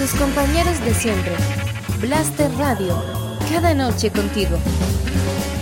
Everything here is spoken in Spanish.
tus compañeros de siempre. Blaster Radio, cada noche contigo.